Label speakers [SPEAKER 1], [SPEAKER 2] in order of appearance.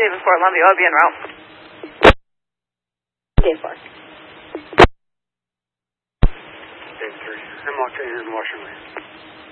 [SPEAKER 1] David 4, Lumbee, I'll be en route.
[SPEAKER 2] David 4.
[SPEAKER 3] David 3, MLK here in Washington.